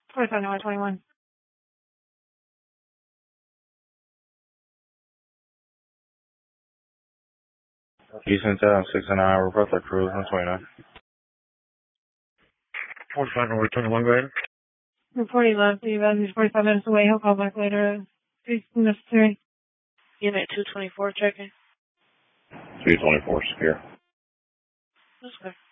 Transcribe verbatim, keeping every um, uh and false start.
forty-five, number twenty-one. Eastern Town, six and nine, report that cruise, one twenty-nine. forty-five, number twenty-one, go ahead. Reporting left, the event is forty-five minutes away. He'll call back later. If necessary. Unit two twenty-four checking. two twenty-four, secure. That's good.